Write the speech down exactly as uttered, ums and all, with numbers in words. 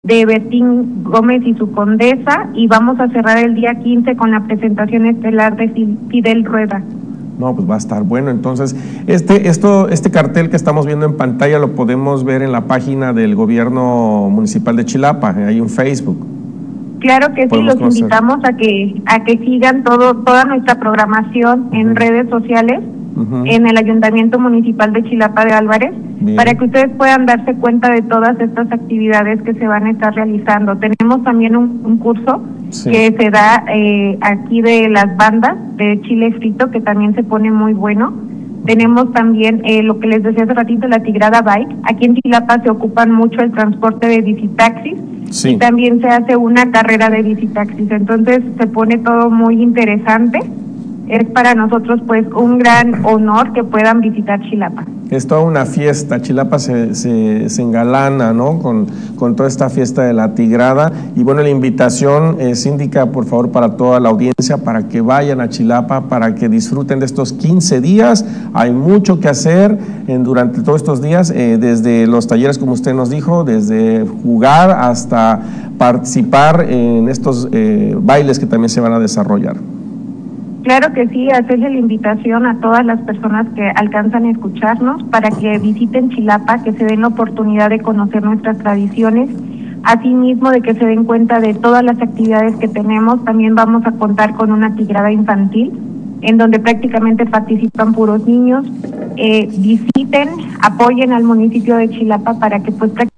de Bertín Gómez y su condesa, y vamos a cerrar el día quince con la presentación estelar de Fidel Rueda. No, pues va a estar bueno. Entonces, este, esto, este cartel que estamos viendo en pantalla lo podemos ver en la página del gobierno municipal de Chilapa, ahí en Facebook. Claro que sí, los conocer. invitamos a que a que sigan todo toda nuestra programación uh-huh. en redes sociales, uh-huh. en el Ayuntamiento Municipal de Chilapa de Álvarez, Bien. para que ustedes puedan darse cuenta de todas estas actividades que se van a estar realizando. Tenemos también un, un curso sí. que se da eh, aquí de las bandas de chile frito, que también se pone muy bueno. Tenemos también eh, lo que les decía hace ratito, la Tigrada Bike. Aquí en Chilapa se ocupan mucho el transporte de bicitaxis sí. y también se hace una carrera de bicitaxis. Entonces se pone todo muy interesante. Es para nosotros pues un gran honor que puedan visitar Chilapa. Es toda una fiesta, Chilapa se, se, se engalana, ¿no? Con, con toda esta fiesta de la Tigrada. Y bueno, la invitación, eh, síndica, por favor, para toda la audiencia, para que vayan a Chilapa, para que disfruten de estos quince días. Hay mucho que hacer en, durante todos estos días, eh, desde los talleres, como usted nos dijo, desde jugar hasta participar en estos eh, bailes que también se van a desarrollar. Claro que sí, hacerle la invitación a todas las personas que alcanzan a escucharnos para que visiten Chilapa, que se den la oportunidad de conocer nuestras tradiciones, asimismo de que se den cuenta de todas las actividades que tenemos. También vamos a contar con una tigrada infantil, en donde prácticamente participan puros niños. Eh, visiten, apoyen al municipio de Chilapa para que pues prácticamente